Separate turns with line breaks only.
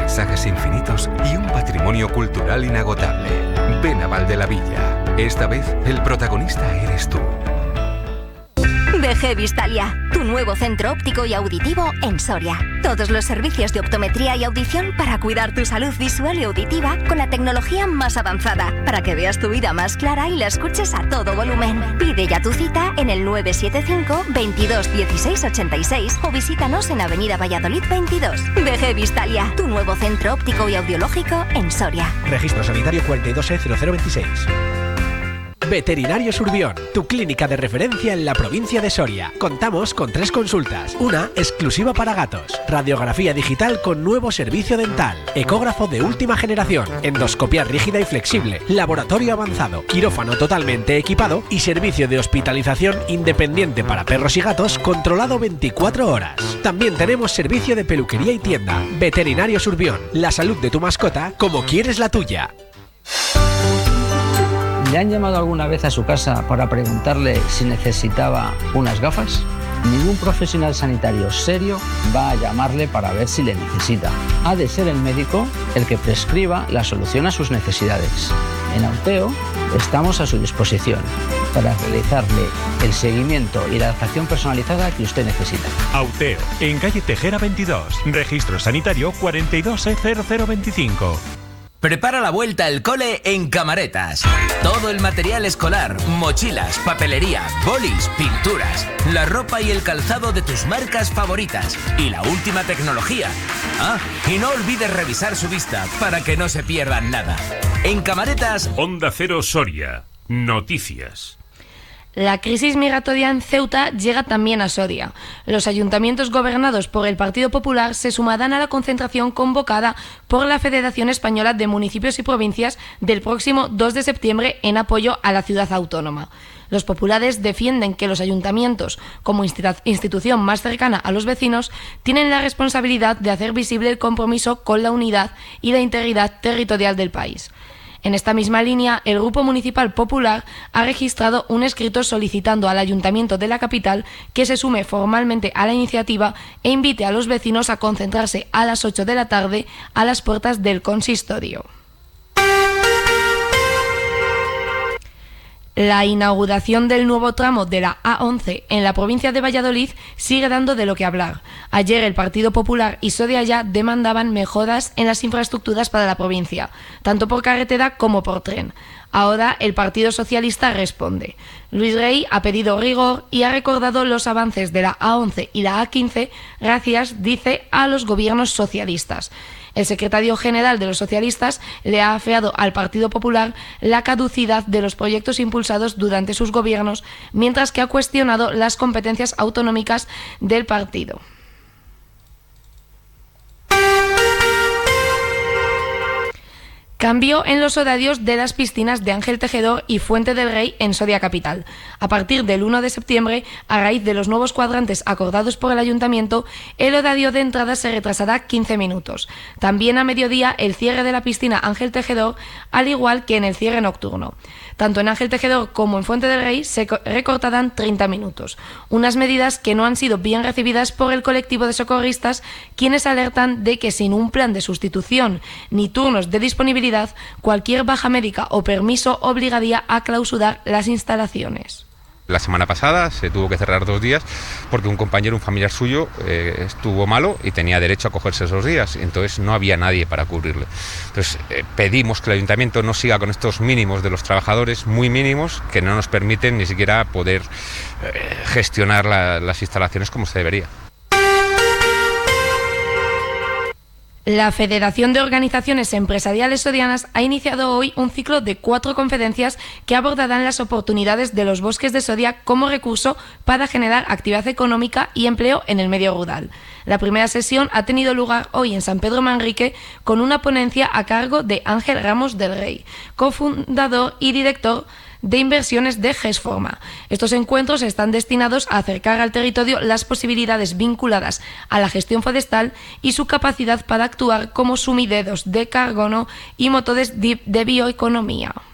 paisajes infinitos y un patrimonio cultural inagotable. Ven a Valdelavilla. Esta vez el protagonista eres tú.
BG Vistalia, tu nuevo centro óptico y auditivo en Soria. Todos los servicios de optometría y audición para cuidar tu salud visual y auditiva con la tecnología más avanzada, para que veas tu vida más clara y la escuches a todo volumen. Pide ya tu cita en el 975 22 16 86 o visítanos en Avenida Valladolid 22. BG Vistalia, tu nuevo centro óptico y audiológico en Soria.
Registro sanitario 42E0026. Veterinario Surbión, tu clínica de referencia en la provincia de Soria. Contamos con 3 consultas, una exclusiva para gatos, radiografía digital con nuevo servicio dental, ecógrafo de última generación, endoscopia rígida y flexible, laboratorio avanzado, quirófano totalmente equipado y servicio de hospitalización independiente para perros y gatos controlado 24 horas. También tenemos servicio de peluquería y tienda. Veterinario Surbión, la salud de tu mascota como quieres la tuya.
¿Le han llamado alguna vez a su casa para preguntarle si necesitaba unas gafas? Ningún profesional sanitario serio va a llamarle para ver si le necesita. Ha de ser el médico el que prescriba la solución a sus necesidades. En Auteo estamos a su disposición para realizarle el seguimiento y la adaptación personalizada que usted necesita.
Auteo, en calle Tejera 22, registro sanitario 42E0025.
Prepara la vuelta al cole en Camaretas. Todo el material escolar, mochilas, papelería, bolis, pinturas, la ropa y el calzado de tus marcas favoritas y la última tecnología. Ah, y no olvides revisar su vista para que no se pierdan nada. En Camaretas...
Onda Cero Soria. Noticias.
La crisis migratoria en Ceuta llega también a Soria. Los ayuntamientos gobernados por el Partido Popular se sumarán a la concentración convocada por la Federación Española de Municipios y Provincias del próximo 2 de septiembre en apoyo a la ciudad autónoma. Los populares defienden que los ayuntamientos, como institución más cercana a los vecinos, tienen la responsabilidad de hacer visible el compromiso con la unidad y la integridad territorial del país. En esta misma línea, el Grupo Municipal Popular ha registrado un escrito solicitando al Ayuntamiento de la capital que se sume formalmente a la iniciativa e invite a los vecinos a concentrarse a las 8 de la tarde a las puertas del consistorio. La inauguración del nuevo tramo de la A11 en la provincia de Valladolid sigue dando de lo que hablar. Ayer el Partido Popular y Soria Ya demandaban mejoras en las infraestructuras para la provincia, tanto por carretera como por tren. Ahora el Partido Socialista responde. Luis Rey ha pedido rigor y ha recordado los avances de la A11 y la A15 gracias, dice, a los gobiernos socialistas. El secretario general de los socialistas le ha afeado al Partido Popular la caducidad de los proyectos impulsados durante sus gobiernos, mientras que ha cuestionado las competencias autonómicas del partido. Cambio en los horarios de las piscinas de Ángel Tejedor y Fuente del Rey en Soria Capital. A partir del 1 de septiembre, a raíz de los nuevos cuadrantes acordados por el Ayuntamiento, el horario de entrada se retrasará 15 minutos. También a mediodía el cierre de la piscina Ángel Tejedor, al igual que en el cierre nocturno. Tanto en Ángel Tejedor como en Fuente del Rey se recortarán 30 minutos. Unas medidas que no han sido bien recibidas por el colectivo de socorristas, quienes alertan de que sin un plan de sustitución ni turnos de disponibilidad, cualquier baja médica o permiso obligaría a clausurar las instalaciones.
La semana pasada se tuvo que cerrar 2 días porque un compañero, un familiar suyo, estuvo malo y tenía derecho a cogerse esos días. Entonces no había nadie para cubrirle. Entonces pedimos que el ayuntamiento no siga con estos mínimos de los trabajadores, muy mínimos, que no nos permiten ni siquiera poder gestionar las instalaciones como se debería.
La Federación de Organizaciones Empresariales Sorianas ha iniciado hoy un ciclo de 4 conferencias que abordarán las oportunidades de los bosques de Soria como recurso para generar actividad económica y empleo en el medio rural. La primera sesión ha tenido lugar hoy en San Pedro Manrique con una ponencia a cargo de Ángel Ramos del Rey, cofundador y director de inversiones de GESForma. Estos encuentros están destinados a acercar al territorio las posibilidades vinculadas a la gestión forestal y su capacidad para actuar como sumideros de carbono y motores de bioeconomía.